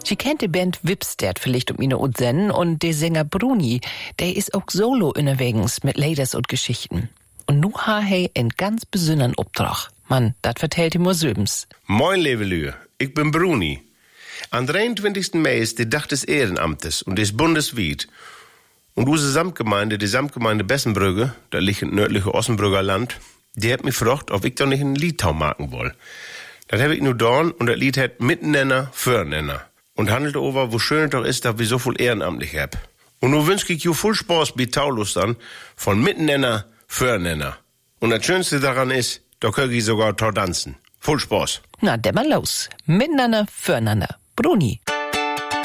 Sie kennt die Band Wipstead vielleicht um ihn und Sennen und der Sänger Bruni, der ist auch solo unterwegs mit Lieders und Geschichten. Und nu ha he en ganz besonderen Obtrag. Mann, dat vertellt ihm nur Söbens. Moin, liebe Lüe, ich bin Bruni. Am 23. Mai ist der Tag des Ehrenamtes und ist bundesweit. Und unsere Samtgemeinde, die Samtgemeinde Bessenbrügge, da liegt im nördlichen Ossenbrügger Land, die hat mich gefragt, ob ich doch nicht einen Liedtau machen will. Das habe ich nur dorn und das Lied hat Mitnenner, Fürnenner. Und handelt over, wo schön es doch ist, dass wir so viel ehrenamtlich hab. Und nun wünsch ich dir viel Spaß bei Taulustern von Mitnenner, Fürnenner. Und das Schönste daran ist, da könnt ihr sogar tanzen. Viel Spaß. Na, der mal los. Miteinander, füreinander. Bruni.